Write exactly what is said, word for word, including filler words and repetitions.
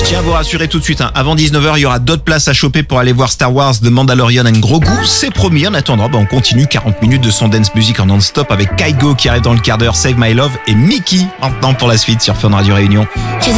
Tiens, vous rassurez tout de suite, hein. Avant dix-neuf heures, il y aura d'autres places à choper pour aller voir Star Wars The Mandalorian and Grogu. C'est promis. En attendant, bah, on continue quarante minutes de son dance music en non-stop avec Kygo qui arrive dans le quart d'heure, Save My Love et Mickey maintenant pour la suite sur Fun Radio Réunion.